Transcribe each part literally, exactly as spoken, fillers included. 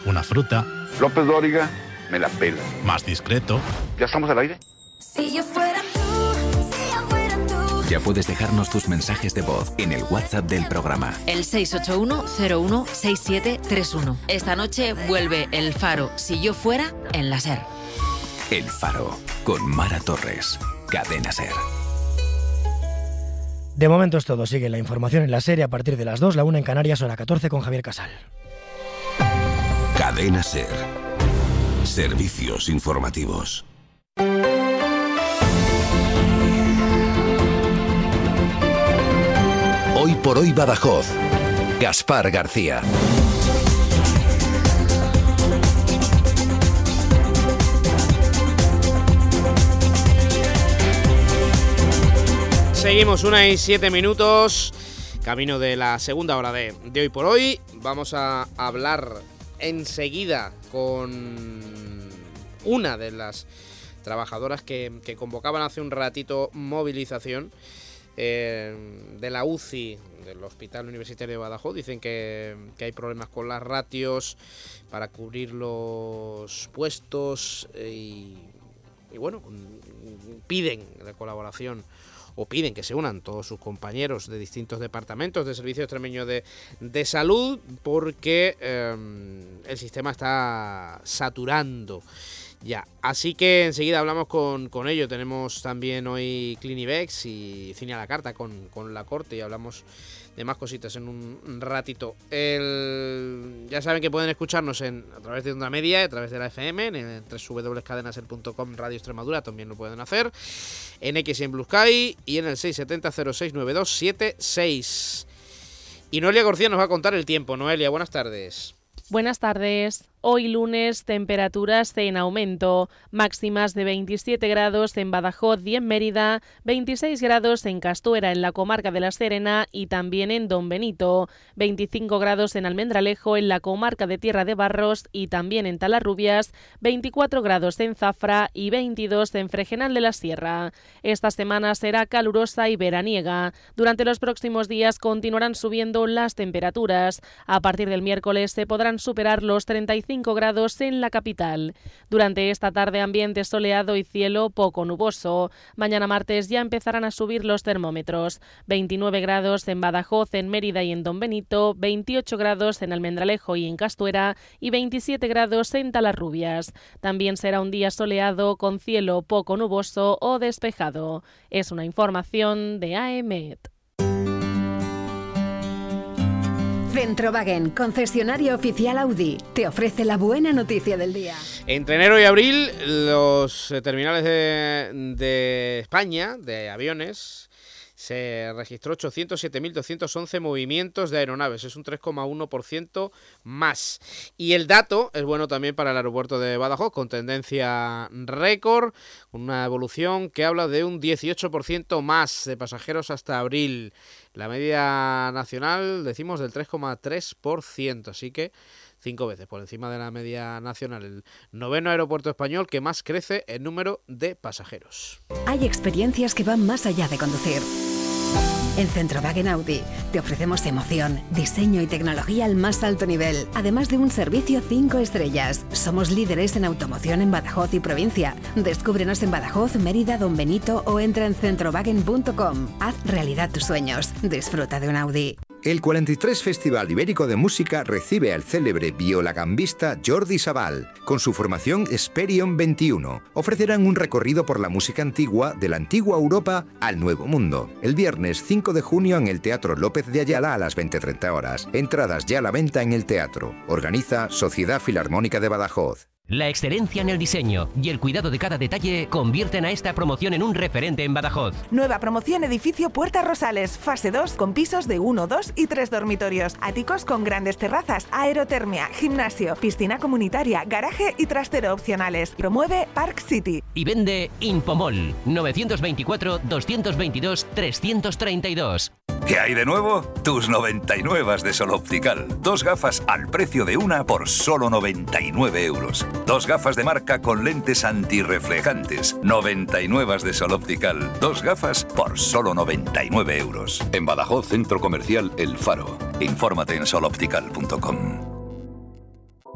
una fruta. López Dóriga, me la pela. Más discreto. ¿Ya estamos al aire? Si yo fuera tú, si yo fuera tú. Ya puedes dejarnos tus mensajes de voz en el WhatsApp del programa. El seis ocho uno cero uno seis siete tres uno. Esta noche vuelve El Faro, Si yo fuera, en la SER. El Faro, con Mara Torres. Cadena SER. De momento es todo. Sigue la información en la SER a partir de las dos, la una en Canarias, hora catorce, con Javier Casal. Cadena SER. Servicios informativos. Hoy por hoy Badajoz. Gaspar García. Seguimos, una y siete minutos, camino de la segunda hora de, de Hoy por Hoy. Vamos a hablar enseguida con una de las trabajadoras que, que convocaban hace un ratito movilización eh, de la U C I del Hospital Universitario de Badajoz. Dicen que, que hay problemas con las ratios para cubrir los puestos y, y bueno, piden la colaboración o piden que se unan todos sus compañeros de distintos departamentos del Servicio Extremeño de, de Salud porque eh, el sistema está saturando ya. Así que enseguida hablamos con, con ello. Tenemos también hoy Clinivex y Cine a la Carta con, con la Corte y hablamos de más cositas en un ratito. El, ya saben que pueden escucharnos en, a través de Onda Media, a través de la F M, en el doble u doble u doble u punto cadenaser punto com, Radio Extremadura, también lo pueden hacer, en X y en Blue Sky, y en el seis siete cero cero seis nueve dos siete seis. Y Noelia García nos va a contar el tiempo. Noelia, buenas tardes. Buenas tardes. Hoy lunes, temperaturas en aumento, máximas de veintisiete grados en Badajoz y en Mérida, veintiséis grados en Castuera, en la comarca de La Serena, y también en Don Benito, veinticinco grados en Almendralejo, en la comarca de Tierra de Barros, y también en Talarrubias, veinticuatro grados en Zafra y veintidós en Fregenal de la Sierra. Esta semana será calurosa y veraniega. Durante los próximos días continuarán subiendo las temperaturas. A partir del miércoles se podrán superar los treinta y cinco grados en la capital. Durante esta tarde ambiente soleado y cielo poco nuboso. Mañana martes ya empezarán a subir los termómetros. veintinueve grados en Badajoz, en Mérida y en Don Benito, veintiocho grados en Almendralejo y en Castuera y veintisiete grados en Talarrubias. También será un día soleado con cielo poco nuboso o despejado. Es una información de A E M E T. Centrowagen, concesionario oficial Audi, te ofrece la buena noticia del día. Entre enero y abril, los terminales de, de España, de aviones, se registró ochocientos siete mil doscientos once movimientos de aeronaves, es un tres coma uno por ciento más. Y el dato es bueno también para el aeropuerto de Badajoz, con tendencia récord, una evolución que habla de un dieciocho por ciento más de pasajeros hasta abril. La media nacional, decimos, del tres coma tres por ciento, así que cinco veces por encima de la media nacional. El noveno aeropuerto español que más crece en número de pasajeros. Hay experiencias que van más allá de conducir. En Centrowagen Audi te ofrecemos emoción, diseño y tecnología al más alto nivel, además de un servicio cinco estrellas. Somos líderes en automoción en Badajoz y provincia. Descúbrenos en Badajoz, Mérida, Don Benito o entra en centrowagen punto com. Haz realidad tus sueños. Disfruta de un Audi. El cuarenta y tres Festival Ibérico de Música recibe al célebre violagambista Jordi Sabal. Con su formación Esperion veintiuno, ofrecerán un recorrido por la música antigua de la antigua Europa al Nuevo Mundo. El viernes cinco de junio en el Teatro López de Ayala a las veinte treinta horas. Entradas ya a la venta en el teatro. Organiza Sociedad Filarmónica de Badajoz. La excelencia en el diseño y el cuidado de cada detalle convierten a esta promoción en un referente en Badajoz. Nueva promoción edificio Puertas Rosales, fase dos, con pisos de uno, dos y tres dormitorios. Áticos con grandes terrazas, aerotermia, gimnasio, piscina comunitaria, garaje y trastero opcionales. Promueve Park City. Y vende Impomol, novecientos veinticuatro, doscientos veintidós, trescientos treinta y dos. ¿Qué hay de nuevo? Tus noventa y nueve de Sol Optical. Dos gafas al precio de una por solo noventa y nueve euros. Dos gafas de marca con lentes antirreflejantes. noventa y nueve de Sol Optical. Dos gafas por solo noventa y nueve euros. En Badajoz, Centro Comercial El Faro. Infórmate en sol optical punto com.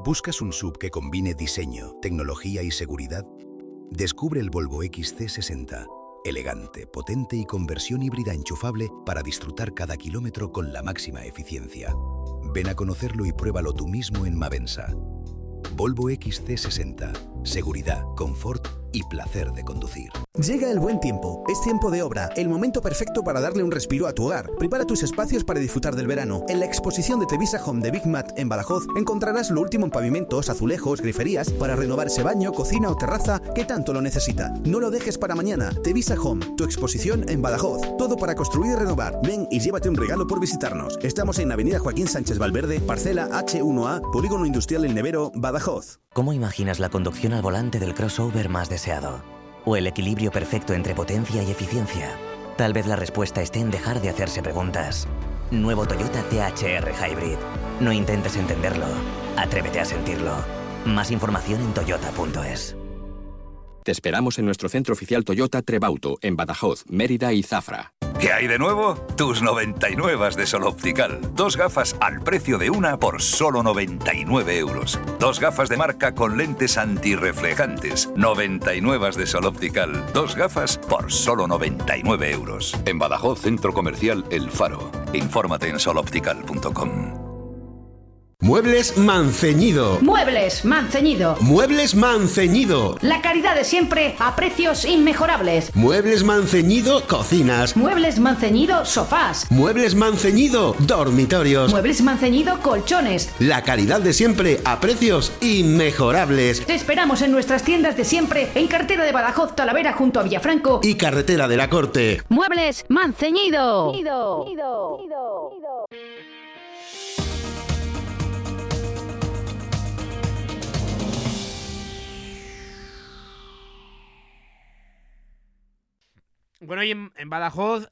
¿Buscas un S U V que combine diseño, tecnología y seguridad? Descubre el Volvo X C sesenta. Elegante, potente y con versión híbrida enchufable para disfrutar cada kilómetro con la máxima eficiencia. Ven a conocerlo y pruébalo tú mismo en Mavensa. Volvo X C sesenta. Seguridad, confort y placer de conducir. Llega el buen tiempo. Es tiempo de obra, el momento perfecto para darle un respiro a tu hogar. Prepara tus espacios para disfrutar del verano. En la exposición de Tevisa Home de Big Mat en Badajoz encontrarás lo último en pavimentos, azulejos, griferías para renovar ese baño, cocina o terraza que tanto lo necesita. No lo dejes para mañana. Tevisa Home, tu exposición en Badajoz. Todo para construir y renovar. Ven y llévate un regalo por visitarnos. Estamos en Avenida Joaquín Sánchez Valverde, parcela hache uno a, Polígono Industrial El Nevero, Badajoz. ¿Cómo imaginas la conducción al volante del crossover más deseado? ¿O el equilibrio perfecto entre potencia y eficiencia? Tal vez la respuesta esté en dejar de hacerse preguntas. Nuevo Toyota C H R Hybrid. No intentes entenderlo. Atrévete a sentirlo. Más información en toyota punto es. Te esperamos en nuestro centro oficial Toyota Trebauto, en Badajoz, Mérida y Zafra. ¿Qué hay de nuevo? Tus noventa y nueve de Sol Optical. Dos gafas al precio de una por solo noventa y nueve euros. Dos gafas de marca con lentes antirreflejantes. noventa y nueve de Sol Optical. Dos gafas por solo noventa y nueve euros. En Badajoz, Centro Comercial El Faro. Infórmate en sol optical punto com. Muebles Manceñido. Muebles Manceñido. Muebles Manceñido. La calidad de siempre a precios inmejorables. Muebles Manceñido Cocinas. Muebles Manceñido Sofás. Muebles Manceñido Dormitorios. Muebles Manceñido Colchones. La calidad de siempre a precios inmejorables. Te esperamos en nuestras tiendas de siempre en carretera de Badajoz, Talavera junto a Villafranco y carretera de la Corte. Muebles Manceñido. Nido, nido, nido, nido. Bueno, y en, en Badajoz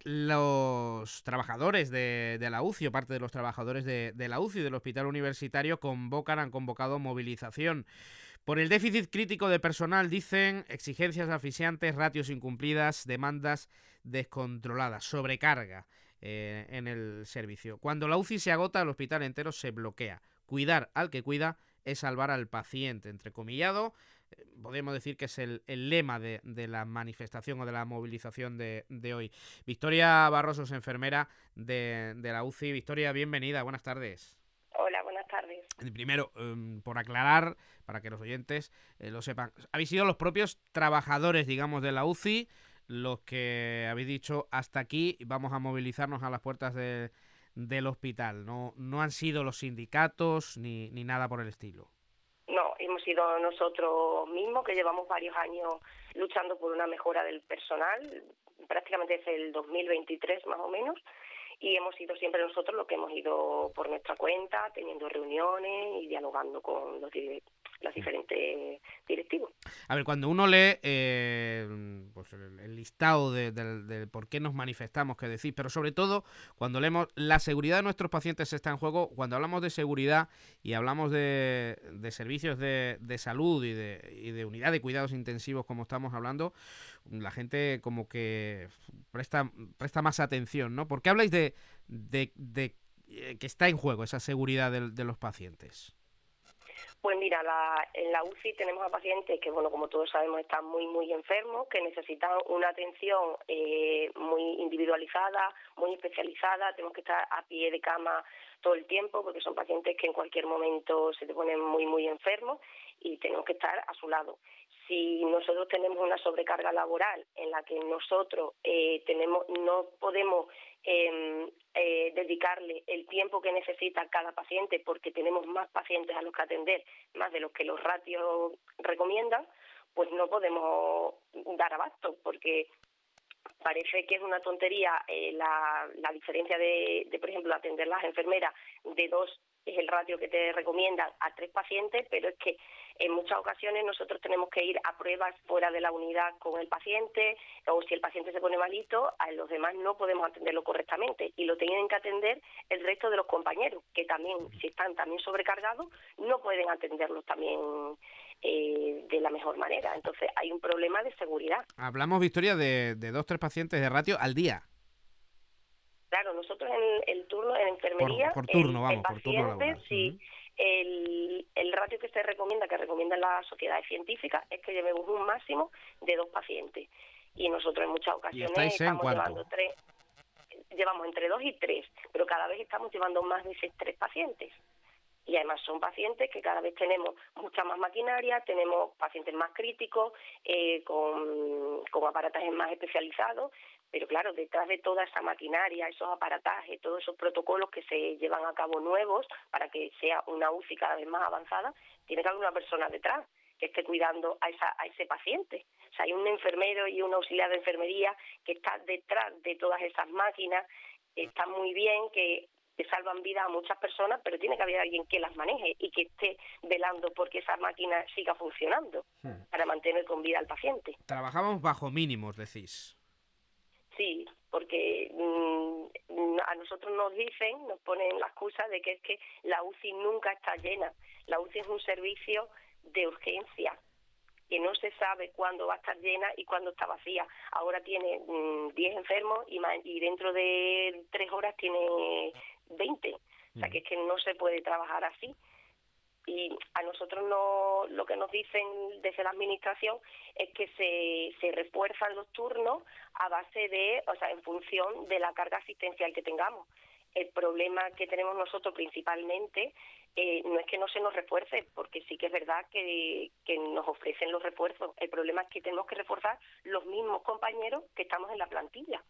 los trabajadores de, de la U C I, o parte de los trabajadores de, de la U C I, del Hospital Universitario, convocan, han convocado movilización. Por el déficit crítico de personal, dicen, exigencias asfixiantes, ratios incumplidas, demandas descontroladas, sobrecarga eh, en el servicio. Cuando la U C I se agota, el hospital entero se bloquea. Cuidar al que cuida es salvar al paciente, entrecomillado. Podemos decir que es el, el lema de, de la manifestación o de la movilización de, de hoy. Victoria Barroso es enfermera de, de la U C I. Victoria, bienvenida, buenas tardes. Hola, buenas tardes. Primero, um, por aclarar, para que los oyentes eh, lo sepan, habéis sido los propios trabajadores, digamos, de la U C I los que habéis dicho hasta aquí, vamos a movilizarnos a las puertas de, del hospital. No, no han sido los sindicatos ni, ni nada por el estilo. No, hemos sido nosotros mismos que llevamos varios años luchando por una mejora del personal, prácticamente desde el dos mil veintitrés más o menos, y hemos sido siempre nosotros los que hemos ido por nuestra cuenta, teniendo reuniones y dialogando con los, los diferentes directivos. A ver, cuando uno lee eh, pues el, el listado de, de, de por qué nos manifestamos, que decís, pero sobre todo cuando leemos la seguridad de nuestros pacientes está en juego, cuando hablamos de seguridad y hablamos de, de servicios de, de salud y de, y de unidad de cuidados intensivos como estamos hablando, la gente como que presta presta más atención, ¿no? ¿Por qué habláis de, de, de eh, que está en juego esa seguridad de, de los pacientes? Pues mira, la, en la U C I tenemos a pacientes que, bueno, como todos sabemos, están muy, muy enfermos, que necesitan una atención eh, muy individualizada, muy especializada. Tenemos que estar a pie de cama todo el tiempo porque son pacientes que en cualquier momento se te ponen muy, muy enfermos y tenemos que estar a su lado. Si nosotros tenemos una sobrecarga laboral en la que nosotros eh, tenemos no podemos eh, eh, dedicarle el tiempo que necesita cada paciente porque tenemos más pacientes a los que atender, más de los que los ratios recomiendan, pues no podemos dar abasto porque parece que es una tontería eh, la, la diferencia de, de, por ejemplo, atender las enfermeras de dos es el ratio que te recomiendan a tres pacientes, pero es que en muchas ocasiones nosotros tenemos que ir a pruebas fuera de la unidad con el paciente, o si el paciente se pone malito, a los demás no podemos atenderlo correctamente y lo tienen que atender el resto de los compañeros, que también, si están también sobrecargados, no pueden atenderlos también eh, de la mejor manera. Entonces hay un problema de seguridad. Hablamos, Victoria, de, de dos, tres pacientes de ratio al día. Claro, nosotros en el turno, en enfermería, por, por turno, en, vamos, en por turno laboral. Sí, El, el ratio que se recomienda, que recomiendan las sociedades científicas, es que llevemos un máximo de dos pacientes. Y nosotros en muchas ocasiones estáis en estamos cuánto? llevando tres, llevamos entre dos y tres, pero cada vez estamos llevando más de seis, tres pacientes. Y además son pacientes que cada vez tenemos mucha más maquinaria, tenemos pacientes más críticos, eh, con, con aparatajes más especializados, pero claro, detrás de toda esa maquinaria, esos aparatajes, todos esos protocolos que se llevan a cabo nuevos para que sea una U C I cada vez más avanzada, tiene que haber una persona detrás que esté cuidando a, esa, a ese paciente. O sea, hay un enfermero y un auxiliar de enfermería que está detrás de todas esas máquinas. Está muy bien que que salvan vidas a muchas personas, pero tiene que haber alguien que las maneje y que esté velando porque esa máquina siga funcionando Hmm. para mantener con vida al paciente. Trabajamos bajo mínimos, decís. Sí, porque mmm, a nosotros nos dicen, nos ponen la excusa de que es que la U C I nunca está llena. La U C I es un servicio de urgencia, que no se sabe cuándo va a estar llena y cuándo está vacía. Ahora tiene mmm, diez enfermos y, ma- y dentro de tres horas tiene veinte. O sea, que es que no se puede trabajar así. Y a nosotros no, lo que nos dicen desde la administración es que se, se refuerzan los turnos a base de, o sea, en función de la carga asistencial que tengamos. El problema que tenemos nosotros principalmente eh, no es que no se nos refuerce, porque sí que es verdad que, que nos ofrecen los refuerzos. El problema es que tenemos que reforzar los mismos compañeros que estamos en la plantilla.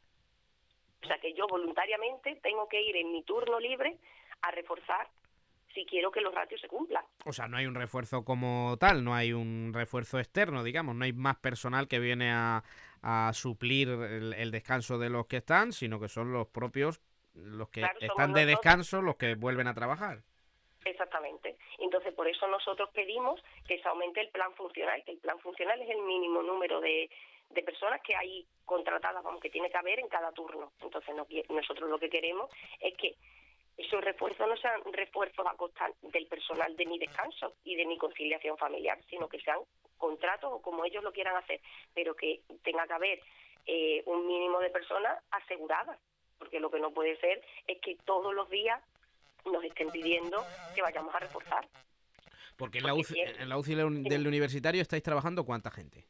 O sea, que yo voluntariamente tengo que ir en mi turno libre a reforzar si quiero que los ratios se cumplan. O sea, no hay un refuerzo como tal, no hay un refuerzo externo, digamos, no hay más personal que viene a, a suplir el, el descanso de los que están, sino que son los propios, los que Claro, somos están de nosotros. descanso, los que vuelven a trabajar. Exactamente. Entonces, por eso nosotros pedimos que se aumente el plan funcional, que el plan funcional es el mínimo número de, de personas que hay contratadas, vamos, que tiene que haber en cada turno. Entonces, no, nosotros lo que queremos es que esos refuerzos no sean refuerzos a costa del personal de mi descanso y de mi conciliación familiar, sino que sean contratos o como ellos lo quieran hacer, pero que tenga que haber eh, un mínimo de personas aseguradas, porque lo que no puede ser es que todos los días nos estén pidiendo que vayamos a reforzar. Porque en la U C I, en la U C I del del universitario estáis trabajando ¿cuánta gente?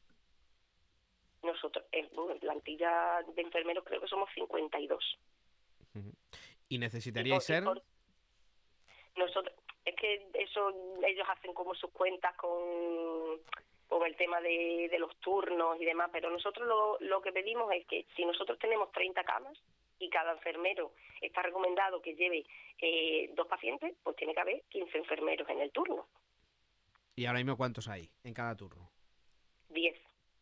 Nosotros, en en plantilla de enfermeros creo que somos cincuenta y dos. ¿Y necesitaríais Y por- y ser? por- Nosotros, es que eso ellos hacen como sus cuentas con, con el tema de, de los turnos y demás, pero nosotros lo, lo que pedimos es que si nosotros tenemos treinta camas y cada enfermero está recomendado que lleve eh, dos pacientes, pues tiene que haber quince enfermeros en el turno, ¿Y ahora mismo cuántos hay en cada turno? diez.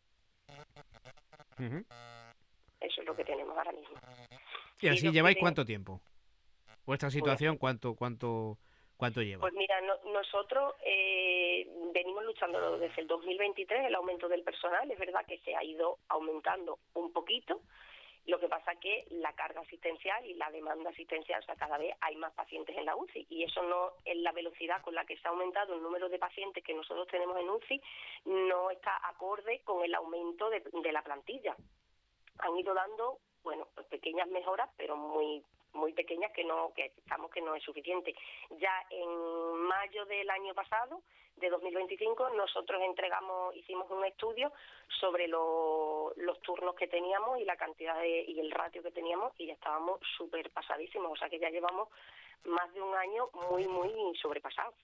Ujú. Eso es lo que tenemos ahora mismo. ¿Y así ellos lleváis quieren- cuánto tiempo? ¿Vuestra situación cuánto cuánto cuánto lleva? Pues mira, no- nosotros eh, venimos luchando desde el dos mil veintitrés, el aumento del personal. Es verdad que se ha ido aumentando un poquito. Lo que pasa es que la carga asistencial y la demanda asistencial, o sea, cada vez hay más pacientes en la U C I y eso no, en la velocidad con la que se ha aumentado el número de pacientes que nosotros tenemos en U C I, no está acorde con el aumento de, de la plantilla. Han ido dando, bueno, pues pequeñas mejoras, pero muy muy pequeñas que no que estamos que no es suficiente. Ya en mayo del año pasado, de dos mil veinticinco, nosotros entregamos, hicimos un estudio sobre lo- los turnos que teníamos y la cantidad de, y el ratio que teníamos y ya estábamos súper pasadísimos, o sea que ya llevamos más de un año muy, muy sobrepasados.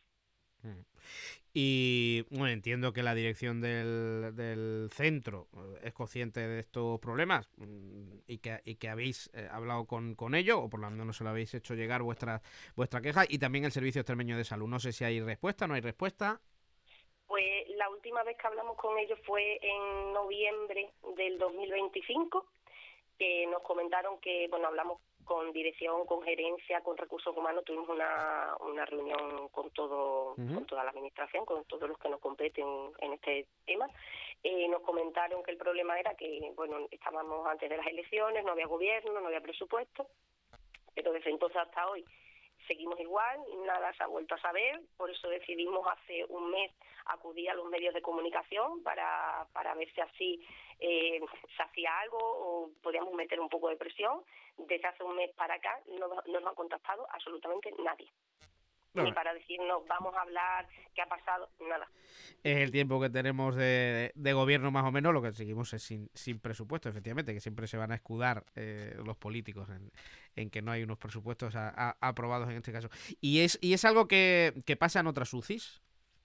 Y bueno, entiendo que la dirección del, del centro eh, es consciente de estos problemas mm, y que, y que habéis eh, hablado con, con ellos, o por lo menos se lo habéis hecho llegar vuestra vuestra queja, y también el Servicio Extremeño de Salud. No sé si hay respuesta, no hay respuesta. Pues la última vez que hablamos con ellos fue en noviembre del dos mil veinticinco, que nos comentaron que, bueno, hablamos con dirección, con gerencia, con recursos humanos, tuvimos una, una reunión con todo Ujú. con toda la administración, con todos los que nos competen en este tema. Eh, nos comentaron que el problema era que, bueno, estábamos antes de las elecciones, no había gobierno, no había presupuesto, pero desde entonces hasta hoy seguimos igual, nada se ha vuelto a saber, por eso decidimos hace un mes acudir a los medios de comunicación para, para ver si así eh, se hacía algo o podíamos meter un poco de presión. Desde hace un mes para acá no, no nos ha contactado absolutamente nadie. Bueno. Ni para decirnos vamos a hablar, qué ha pasado, nada. Es el tiempo que tenemos de, de gobierno más o menos, lo que seguimos es sin, sin presupuesto, efectivamente, que siempre se van a escudar eh, los políticos en, en que no hay unos presupuestos a, a, aprobados en este caso. ¿Y es y es algo que, que pasa en otras U C Is?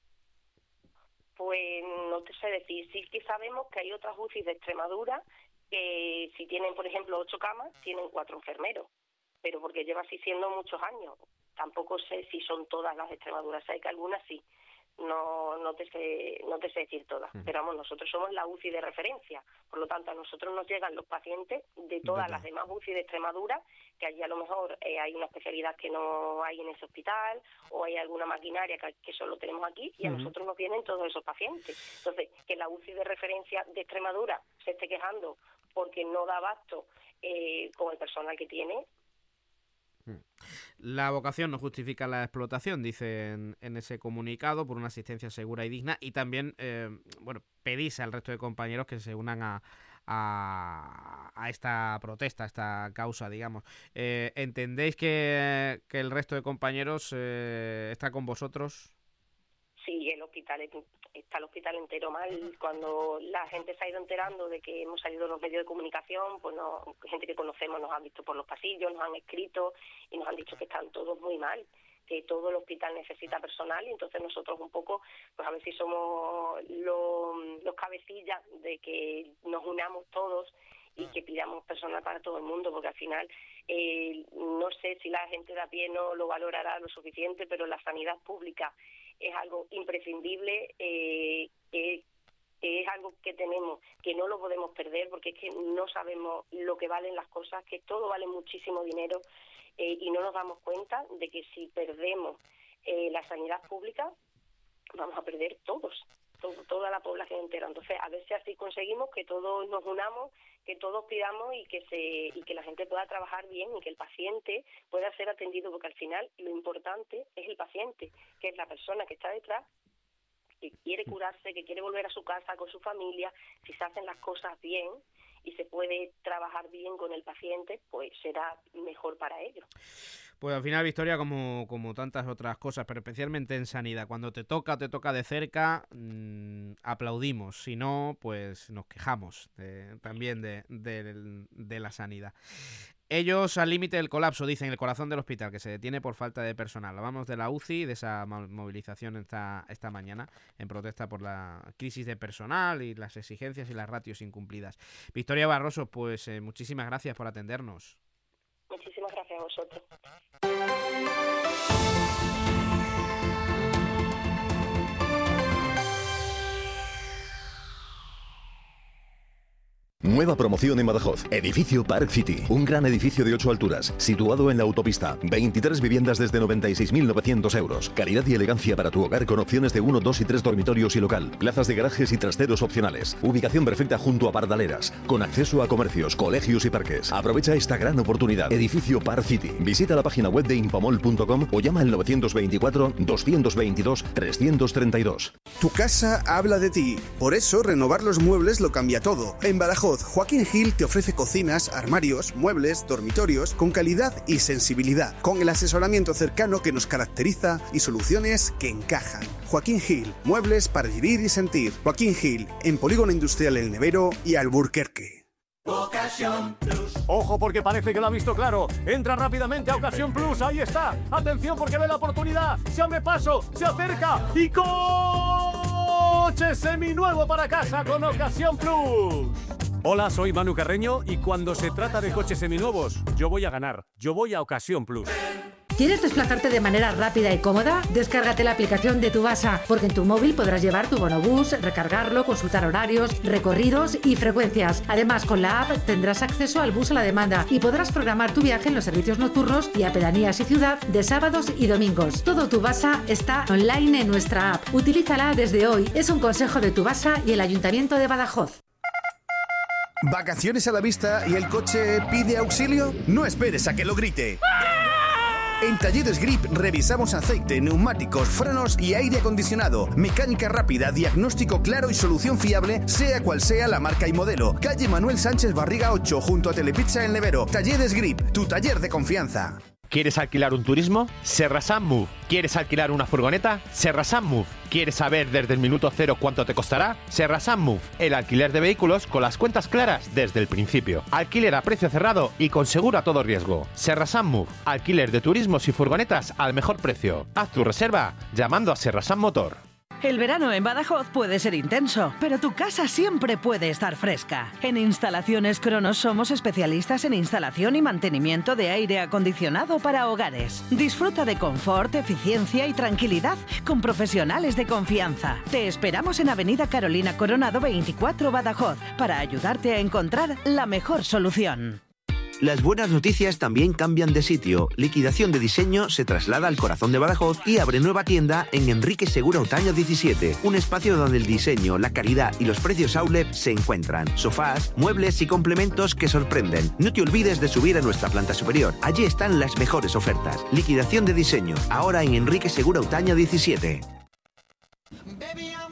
Pues no te sé decir, sí que sabemos que hay otras U C Is de Extremadura que si tienen, por ejemplo, ocho camas, tienen cuatro enfermeros, pero porque lleva así siendo muchos años. Tampoco sé si son todas las de Extremadura, sé que algunas sí, no no te sé no te sé decir todas, pero vamos, nosotros somos la U C I de referencia, por lo tanto a nosotros nos llegan los pacientes de todas las demás U C I de Extremadura, que allí a lo mejor eh, hay una especialidad que no hay en ese hospital, o hay alguna maquinaria que, que solo tenemos aquí, y a uh-huh. nosotros nos vienen todos esos pacientes. Entonces, que la U C I de referencia de Extremadura se esté quejando porque no da abasto eh, con el personal que tiene. La vocación no justifica la explotación, dicen en ese comunicado, por una asistencia segura y digna, y también, eh, bueno, pedís al resto de compañeros que se unan a, a, a esta protesta, a esta causa, digamos. Eh, ¿Entendéis que, que el resto de compañeros eh, está con vosotros? Sí, el hospital está el hospital entero mal. Cuando la gente se ha ido enterando de que hemos salido en los medios de comunicación, pues no, gente que conocemos nos han visto por los pasillos, nos han escrito y nos han dicho que están todos muy mal, que todo el hospital necesita personal, y entonces nosotros un poco, pues a ver si somos los, los cabecillas de que nos unamos todos y que pidamos personal para todo el mundo, porque al final eh, no sé si la gente de a pie no lo valorará lo suficiente, pero la sanidad pública es algo imprescindible, eh, que, que es algo que tenemos, que no lo podemos perder, porque es que no sabemos lo que valen las cosas, que todo vale muchísimo dinero, eh, y no nos damos cuenta de que si perdemos eh, la sanidad pública, vamos a perder todos, todo, toda la población entera. Entonces, a ver si así conseguimos que todos nos unamos, que todos pidamos y que se y que la gente pueda trabajar bien y que el paciente pueda ser atendido, porque al final lo importante es el paciente, que es la persona que está detrás, que quiere curarse, que quiere volver a su casa con su familia. Si se hacen las cosas bien y se puede trabajar bien con el paciente, pues será mejor para ellos. Pues al final, Victoria, como, como tantas otras cosas, pero especialmente en sanidad, cuando te toca, te toca de cerca, mmm, aplaudimos. Si no, pues nos quejamos de, también de, de, de la sanidad. Ellos al límite del colapso, dicen, el corazón del hospital, que se detiene por falta de personal. Hablamos de la U C I, de esa movilización esta, esta mañana, en protesta por la crisis de personal y las exigencias y las ratios incumplidas. Victoria Barroso, pues eh, muchísimas gracias por atendernos. Muchísimas gracias a vosotros. Nueva promoción en Badajoz. Edificio Park City. Un gran edificio de ocho alturas, situado en la autopista. veintitrés viviendas desde noventa y seis mil novecientos euros. Calidad y elegancia para tu hogar con opciones de uno, dos y tres dormitorios y local. Plazas de garajes y trasteros opcionales. Ubicación perfecta junto a Pardaleras. Con acceso a comercios, colegios y parques. Aprovecha esta gran oportunidad. Edificio Park City. Visita la página web de infomol punto com o llama al novecientos veinticuatro, doscientos veintidós, trescientos treinta y dos. Tu casa habla de ti. Por eso, renovar los muebles lo cambia todo. En Badajoz, Joaquín Gil te ofrece cocinas, armarios, muebles, dormitorios con calidad y sensibilidad, con el asesoramiento cercano que nos caracteriza y soluciones que encajan. Joaquín Gil, muebles para vivir y sentir. Joaquín Gil, en Polígono Industrial El Nevero y Alburquerque. Ocasión Plus. Ojo, porque parece que lo ha visto claro. Entra rápidamente a Ocasión Plus, ahí está. Atención, porque ve la oportunidad. Se abre paso, se acerca y coche seminuevo para casa con Ocasión Plus. Hola, soy Manu Carreño y cuando se trata de coches seminuevos, yo voy a ganar. Yo voy a Ocasión Plus. ¿Quieres desplazarte de manera rápida y cómoda? Descárgate la aplicación de Tubasa, porque en tu móvil podrás llevar tu bonobús, recargarlo, consultar horarios, recorridos y frecuencias. Además, con la app tendrás acceso al bus a la demanda y podrás programar tu viaje en los servicios nocturnos y a pedanías y ciudad de sábados y domingos. Todo Tubasa está online en nuestra app. Utilízala desde hoy. Es un consejo de Tubasa y el Ayuntamiento de Badajoz. ¿Vacaciones a la vista y el coche pide auxilio? No esperes a que lo grite. En Talleres Grip revisamos aceite, neumáticos, frenos y aire acondicionado. Mecánica rápida, diagnóstico claro y solución fiable, sea cual sea la marca y modelo. Calle Manuel Sánchez Barriga ocho, junto a Telepizza El Nevero. Talleres Grip, tu taller de confianza. ¿Quieres alquilar un turismo? Serrasan Move. ¿Quieres alquilar una furgoneta? Serrasan Move. ¿Quieres saber desde el minuto cero cuánto te costará? Serrasan Move. El alquiler de vehículos con las cuentas claras desde el principio. Alquiler a precio cerrado y con seguro a todo riesgo. Serrasan Move. Alquiler de turismos y furgonetas al mejor precio. Haz tu reserva llamando a Serrasan Motor. El verano en Badajoz puede ser intenso, pero tu casa siempre puede estar fresca. En Instalaciones Cronos somos especialistas en instalación y mantenimiento de aire acondicionado para hogares. Disfruta de confort, eficiencia y tranquilidad con profesionales de confianza. Te esperamos en Avenida Carolina Coronado veinticuatro, Badajoz, para ayudarte a encontrar la mejor solución. Las buenas noticias también cambian de sitio. Liquidación de Diseño se traslada al corazón de Badajoz y abre nueva tienda en Enrique Segura Otaño diecisiete. Un espacio donde el diseño, la calidad y los precios outlet se encuentran. Sofás, muebles y complementos que sorprenden. No te olvides de subir a nuestra planta superior. Allí están las mejores ofertas. Liquidación de Diseño, ahora en Enrique Segura Otaño diecisiete. Baby,